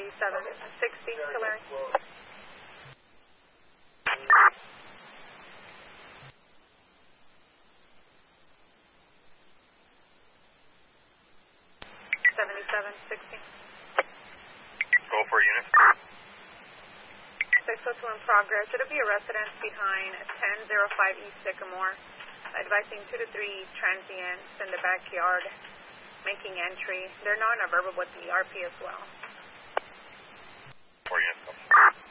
7760, Tulare. 7760. Go for unit. 602 in progress. It'll be a residence behind 1005 East Sycamore. Advising 2 to 3 transients in the backyard making entry. They're non-verbal with the RP as well. 4 units.